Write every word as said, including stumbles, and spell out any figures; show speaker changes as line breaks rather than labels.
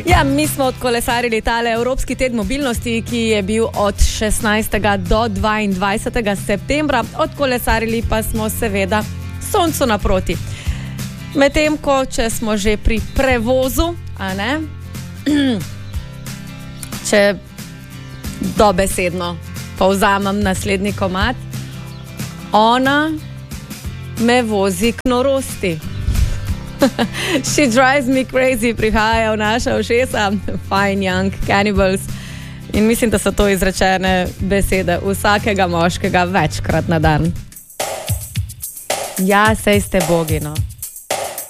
Ja, mi smo odkolesarili tale Evropski teden mobilnosti, ki je bil od šestnajstega do dvaindvajsetega septembra. Odkolesarili pa smo seveda soncu naproti. Medtem ko, če smo že pri prevozu, a ne, če dobesedno povzamem naslednji komad, ona me vozi k norosti. She drives me crazy, prihaja v naša ušesa, Fine Young Cannibals. In mislim, da so to izrečene besede vsakega moškega večkrat na dan. Ja, sej ste bogi, no.